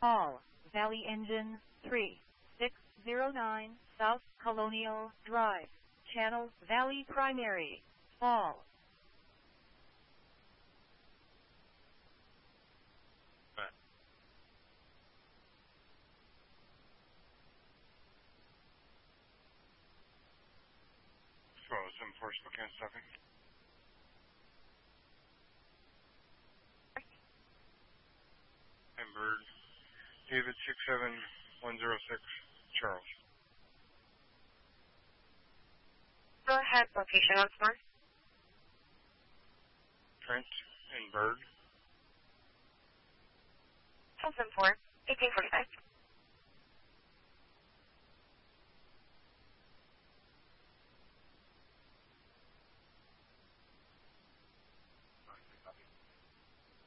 All, Valley Engine 3609, South Colonial Drive, Channel Valley Primary, Fall. So, 74 Spokane Stopping. And Bird, David 67106, Charles. Go ahead, location once more. Trent and Bird. 1074, 1845.